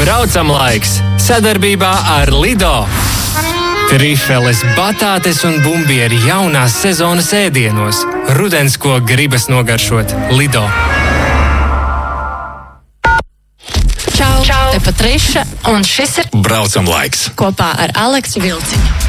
Braucam laiks sadarbībā ar Lido. Trifeles, batātes un bumbieri jaunās sezonas ēdienos. Rudens, ko gribas nogaršot. Lido. Čau, te Patriša, un šis ir Braucam laiks kopā ar Aleksu Vilciņu.